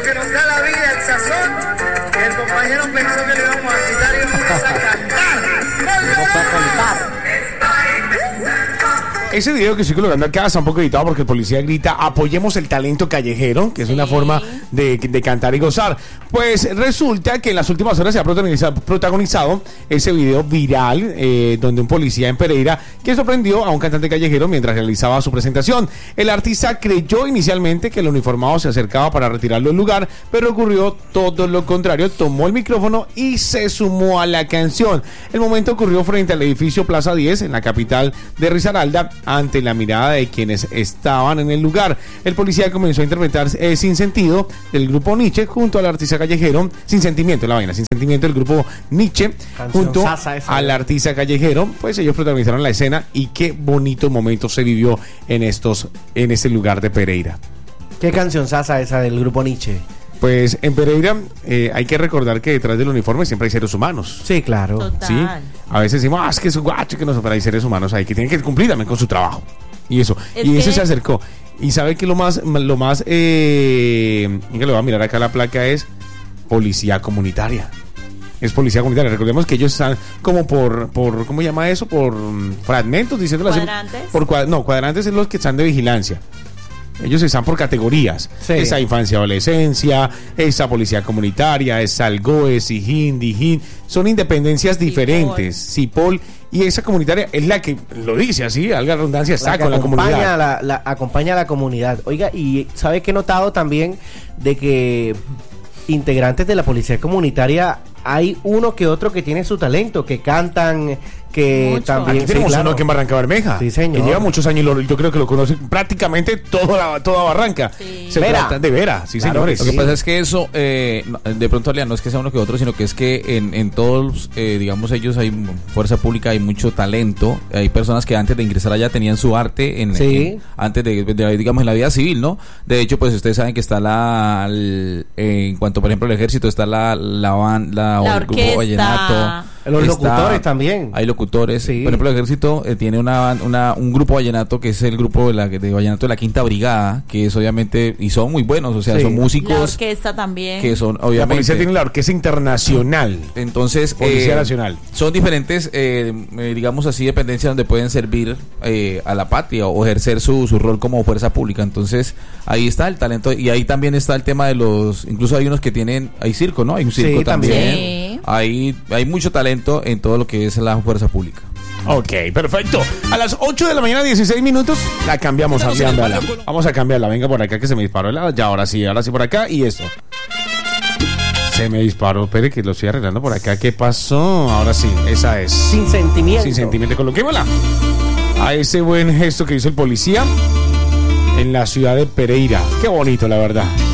que nos da la vida, el sazón, que el compañero pensó que le íbamos a quitar y vamos a cantar. Ese video que estoy colocando acá está un poco editado porque el policía grita: apoyemos el talento callejero, que es una forma de cantar y gozar. Pues resulta que en las últimas horas se ha protagonizado ese video viral donde un policía en Pereira que sorprendió a un cantante callejero mientras realizaba su presentación. El artista creyó inicialmente que el uniformado se acercaba para retirarlo del lugar, pero ocurrió todo lo contrario. Tomó el micrófono y se sumó a la canción. El momento ocurrió frente al edificio Plaza 10 en la capital de Risaralda, ante la mirada de quienes estaban en el lugar. El policía comenzó a interpretar Sin Sentido del grupo Nietzsche junto al artista callejero, Sin Sentimiento, la vaina, Sin Sentimiento del grupo Nietzsche junto al artista callejero. Pues ellos protagonizaron la escena y qué bonito momento se vivió en este lugar de Pereira. ¿Qué canción sasa esa del grupo Nietzsche? Pues en Pereira hay que recordar que detrás del uniforme siempre hay seres humanos. Sí, claro. Total. ¿Sí? A veces decimos, es que es un guacho, que no, pero hay seres humanos ahí que tienen que cumplir también con su trabajo. Y eso. Y ese se acercó. Y sabe que lo más que le voy a mirar acá la placa es policía comunitaria. Es policía comunitaria. Recordemos que ellos están como por ¿cómo llama eso? Por fragmentos, diciéndolo así. ¿Cuadrantes? Cuadrantes son los que están de vigilancia. Ellos están por categorías. Sí. Esa infancia, adolescencia, esa policía comunitaria, esa Algoe, Sijín, Dijín. Son independencias diferentes. Cipol. Y esa comunitaria es la que lo dice así, alga redundancia, está con la comunidad. Acompaña a la comunidad. Oiga, y ¿sabe qué he notado también? De que integrantes de la policía comunitaria hay uno que otro que tiene su talento, que cantan, que mucho. también... Aquí tenemos uno que en Barranca Bermeja, sí, señor, que lleva muchos años y yo creo que lo conoce prácticamente toda Barranca. Sí. Se trata de Vera, sí, claro, señores. Lo que pasa es que eso, de pronto, no es que sea uno que otro, sino que es que en todos, digamos, ellos hay fuerza pública, hay mucho talento, hay personas que antes de ingresar allá tenían su arte antes de digamos, en la vida civil, ¿no? De hecho, pues ustedes saben que está en cuanto, por ejemplo, al ejército, está la orquesta, grupo vallenato. Los locutores también. Hay locutores. Sí. Por ejemplo, el ejército tiene un grupo vallenato que es el grupo de vallenato de la Quinta Brigada, que es obviamente, y son muy buenos, o sea, son músicos. La orquesta también. Que son, obviamente. La policía tiene la orquesta internacional. Entonces, Policía Nacional. Son diferentes, digamos así, dependencias donde pueden servir a la patria o ejercer su rol como fuerza pública. Entonces, ahí está el talento. Y ahí también está el tema de incluso hay unos que hay circo, ¿no? Hay un circo también. Sí. Hay mucho talento en todo lo que es la fuerza pública. Ok, perfecto. A las 8 de la mañana, 16 minutos, la cambiamos. Vamos a cambiarla. Venga por acá que se me disparó ya, ahora sí por acá. Y esto. Se me disparó, espere que lo estoy arreglando por acá. ¿Qué pasó? Ahora sí, esa es. Sin sentimiento. Sin sentimiento. Coloquémosla a ese buen gesto que hizo el policía en la ciudad de Pereira. Qué bonito, la verdad.